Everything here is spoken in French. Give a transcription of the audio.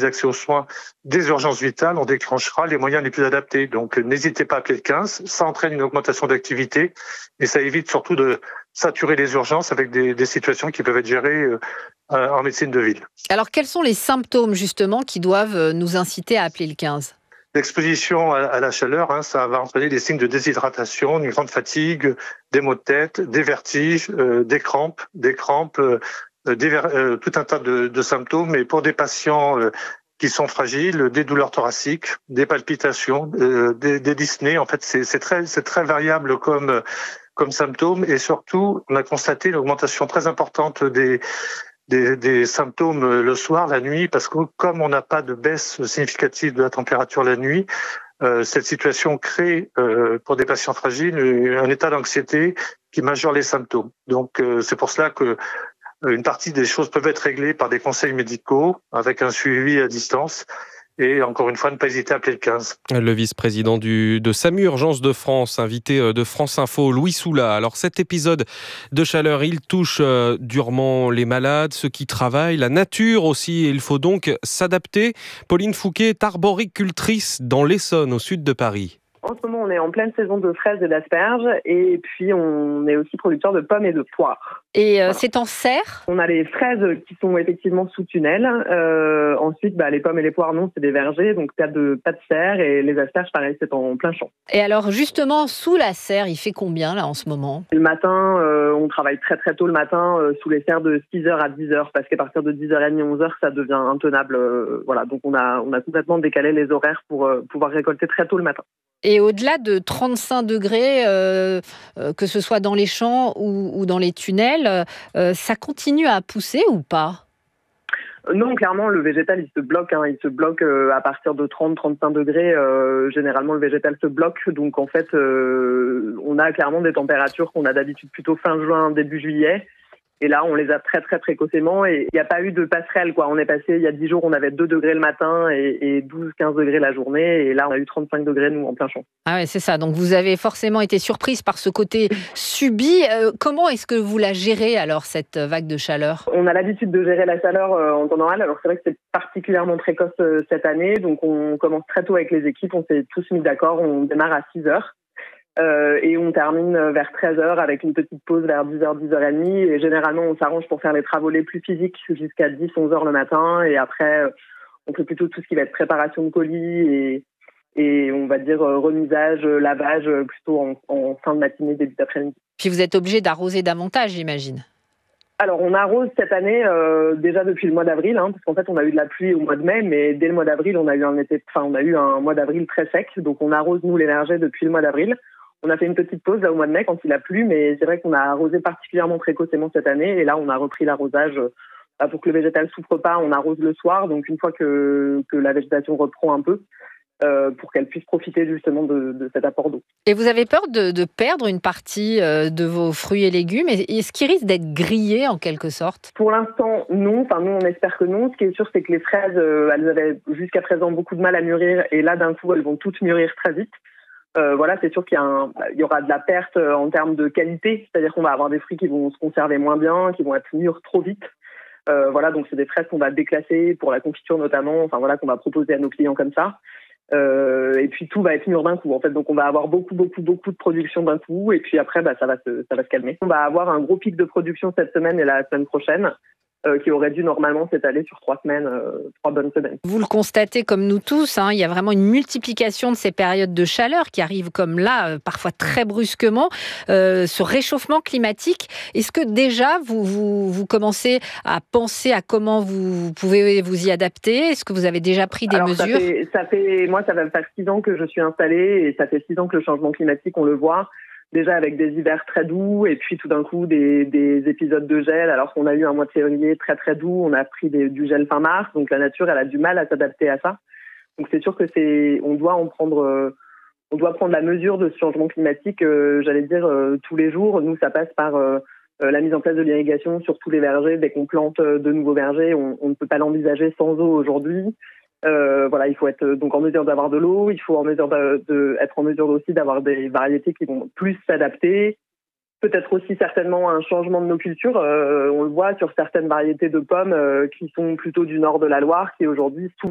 difficultés d'accès aux soins, des urgences vitales, on déclenchera les moyens les plus adaptés. Donc n'hésitez pas à appeler le 15, ça entraîne une augmentation d'activité et ça évite surtout de saturer les urgences avec des situations qui peuvent être gérées en médecine de ville. Alors, quels sont les symptômes, justement, qui doivent nous inciter à appeler le 15 ? L'exposition à la chaleur, ça va entraîner des signes de déshydratation, une grande fatigue, des maux de tête, des vertiges, des crampes, tout un tas de symptômes. Et pour des patients qui sont fragiles, des douleurs thoraciques, des palpitations, des dyspnées. En fait, c'est très variable comme symptômes. Et surtout, on a constaté une augmentation très importante des symptômes le soir, la nuit, parce que comme on n'a pas de baisse significative de la température la nuit, cette situation crée pour des patients fragiles un état d'anxiété qui majeure les symptômes. Donc c'est pour cela que une partie des choses peuvent être réglées par des conseils médicaux avec un suivi à distance. Et encore une fois, ne pas hésiter à appeler le 15. Le vice-président de SAMU Urgence de France, invité de France Info, Louis Soula. Alors cet épisode de chaleur, il touche durement les malades, ceux qui travaillent, la nature aussi. Il faut donc s'adapter. Pauline Fouquet est arboricultrice dans l'Essonne, au sud de Paris. En ce moment, on est en pleine saison de fraises et d'asperges et puis on est aussi producteur de pommes et de poires. Et voilà. C'est en serre ? On a les fraises qui sont effectivement sous tunnel. Ensuite, les pommes et les poires, non, c'est des vergers, donc pas de serre. Et les asperges, pareil, c'est en plein champ. Et alors, justement, sous la serre, il fait combien là en ce moment ? Le matin, on travaille très très tôt le matin sous les serres de 6h à 10h parce qu'à partir de 10h30, 11h, ça devient intenable. Voilà, donc on a complètement décalé les horaires pour pouvoir récolter très tôt le matin. Et au-delà de 35 degrés, que ce soit dans les champs ou dans les tunnels, ça continue à pousser ou pas ? Non, clairement, le végétal, il se bloque. Il se bloque à partir de 30-35 degrés. Généralement, le végétal se bloque. Donc, en fait, on a clairement des températures qu'on a d'habitude plutôt fin juin, début juillet. Et là, on les a très, très précocement et il n'y a pas eu de passerelle, quoi. On est passé, il y a 10 jours, on avait 2 degrés le matin et 12-15 degrés la journée. Et là, on a eu 35 degrés, nous, en plein champ. Ah ouais, c'est ça. Donc, vous avez forcément été surprise par ce côté subi. Comment est-ce que vous la gérez, alors, cette vague de chaleur ? On a l'habitude de gérer la chaleur en temps normal. Alors, c'est vrai que c'est particulièrement précoce cette année. Donc, on commence très tôt avec les équipes. On s'est tous mis d'accord. On démarre à 6h. Et on termine vers 13h avec une petite pause vers 10h, 10h30. Et généralement, on s'arrange pour faire les travaux les plus physiques jusqu'à 10, 11h le matin. Et après, on fait plutôt tout ce qui va être préparation de colis et on va dire remisage, lavage plutôt en fin de matinée, début d'après-midi. Puis vous êtes obligé d'arroser davantage, j'imagine. Alors, on arrose cette année déjà depuis le mois d'avril, parce qu'en fait, on a eu de la pluie au mois de mai, mais dès le mois d'avril, on a eu un mois d'avril très sec. Donc, on arrose, nous, les vergers depuis le mois d'avril. On a fait une petite pause là au mois de mai quand il a plu, mais c'est vrai qu'on a arrosé particulièrement précocement cette année. Et là, on a repris l'arrosage pour que le végétal souffre pas. On arrose le soir, donc une fois que la végétation reprend un peu, pour qu'elle puisse profiter justement de cet apport d'eau. Et vous avez peur de perdre une partie de vos fruits et légumes ? Est-ce qu'ils risquent d'être grillés en quelque sorte ? Pour l'instant, non. Enfin, nous, on espère que non. Ce qui est sûr, c'est que les fraises, elles avaient jusqu'à présent beaucoup de mal à mûrir. Et là, d'un coup, elles vont toutes mûrir très vite. Voilà, c'est sûr qu'il y aura de la perte en termes de qualité, c'est-à-dire qu'on va avoir des fruits qui vont se conserver moins bien, qui vont être mûrs trop vite. Voilà, donc c'est des fraises qu'on va déclasser pour la confiture notamment, enfin voilà, qu'on va proposer à nos clients comme ça. Et puis tout va être mûr d'un coup en fait, donc on va avoir beaucoup de production d'un coup, et puis après ça va se calmer. On va avoir un gros pic de production cette semaine et la semaine prochaine. Qui aurait dû normalement s'étaler sur 3 semaines, 3 bonnes semaines. Vous le constatez comme nous tous, il y a vraiment une multiplication de ces périodes de chaleur qui arrivent comme là, parfois très brusquement, ce réchauffement climatique. Est-ce que déjà vous commencez à penser à comment vous pouvez vous y adapter ? Est-ce que vous avez déjà pris des mesures ? Moi, ça va faire 6 ans que je suis installée et ça fait 6 ans que le changement climatique, on le voit. Déjà avec des hivers très doux et puis tout d'un coup des épisodes de gel alors qu'on a eu un mois de février très très doux, on a pris du gel fin mars, donc la nature elle a du mal à s'adapter à ça. Donc c'est sûr que on doit prendre la mesure de ce changement climatique, j'allais dire tous les jours. Nous ça passe par la mise en place de l'irrigation sur tous les vergers. Dès qu'on plante de nouveaux vergers, on ne peut pas l'envisager sans eau aujourd'hui. Voilà, il faut être donc en mesure d'avoir de l'eau, il faut être en mesure aussi d'avoir des variétés qui vont plus s'adapter. Peut-être aussi certainement un changement de nos cultures. On le voit sur certaines variétés de pommes qui sont plutôt du nord de la Loire, qui aujourd'hui souffrent